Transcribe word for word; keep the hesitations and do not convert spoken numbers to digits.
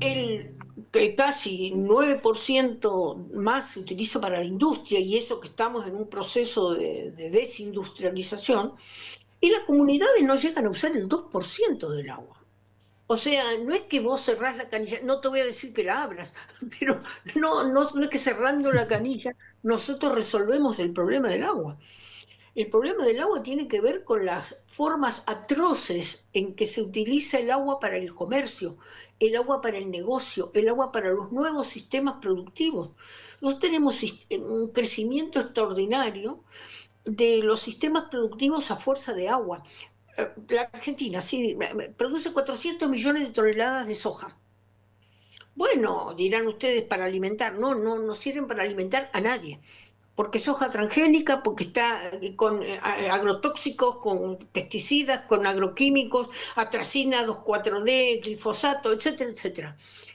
el que casi nueve por ciento más se utiliza para la industria, y eso que estamos en un proceso de, de desindustrialización, y las comunidades no llegan a usar el dos por ciento del agua. O sea, no es que vos cerrás la canilla, no te voy a decir que la abras, pero no, no, no es que cerrando la canilla nosotros resolvemos el problema del agua. El problema del agua tiene que ver con las formas atroces en que se utiliza el agua para el comercio, el agua para el negocio, el agua para los nuevos sistemas productivos. Nosotros tenemos un crecimiento extraordinario de los sistemas productivos a fuerza de agua. La Argentina sí, produce cuatrocientos millones de toneladas de soja. Bueno, dirán ustedes, para alimentar. No, no, no sirven para alimentar a nadie, porque es soja transgénica, porque está con agrotóxicos, con pesticidas, con agroquímicos, atracina dos cuatro D, glifosato, etcétera, etcétera.